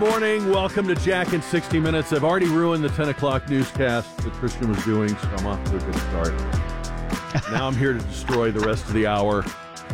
Morning. Welcome to Jack in 60 Minutes. I've already ruined the 10 o'clock newscast that Christian was doing, so I'm off to a good start. Now I'm here to destroy the rest of the hour.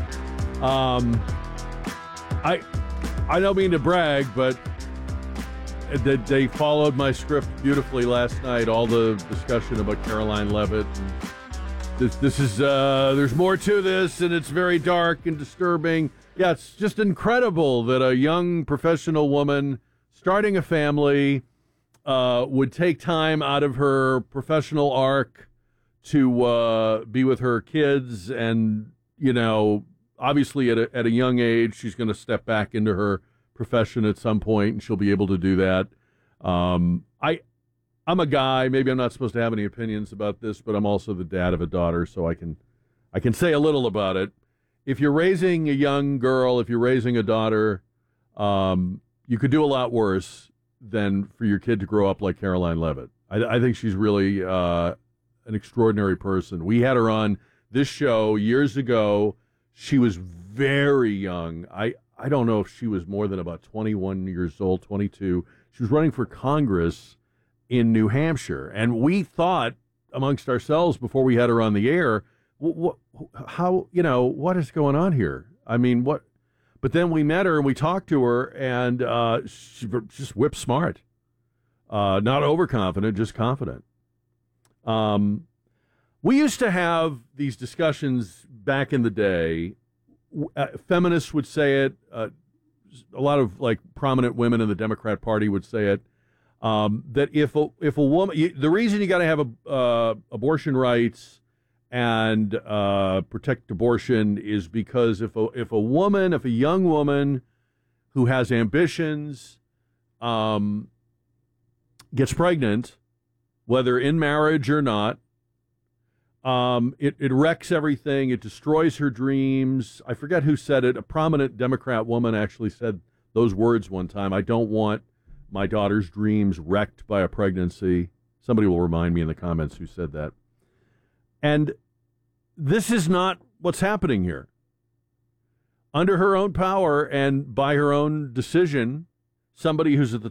I don't mean to brag, but they followed my script beautifully last night. All the discussion about Caroline Leavitt. This is there's more to this, and it's very dark and disturbing. Yeah, it's just incredible that a young professional woman starting a family would take time out of her professional arc to be with her kids. And, you know, obviously at a young age, she's going to step back into her profession at some point, and she'll be able to do that. I'm a guy. Maybe I'm not supposed to have any opinions about this, but I'm also the dad of a daughter, so I can say a little about it. If you're raising a young girl, if you're raising a daughter, you could do a lot worse than for your kid to grow up like Caroline Leavitt. I think she's really an extraordinary person. We had her on this show years ago. She was very young. I don't know if she was more than about 21 years old, 22. She was running for Congress in New Hampshire. And we thought amongst ourselves before we had her on the air, what is going on here? I mean, what? But then we met her and we talked to her, and she's just whip smart. Not overconfident, just confident. We used to have these discussions back in the day. Feminists would say it. A lot of like prominent women in the Democrat Party would say it. That if a woman, the reason you got to have abortion rights and protect abortion is because if a young woman who has ambitions gets pregnant, whether in marriage or not, it wrecks everything. It destroys her dreams. I forget who said it. A prominent Democrat woman actually said those words one time. I don't want my daughter's dreams wrecked by a pregnancy. Somebody will remind me in the comments who said that. And this is not what's happening here. Under her own power and by her own decision, somebody who's at the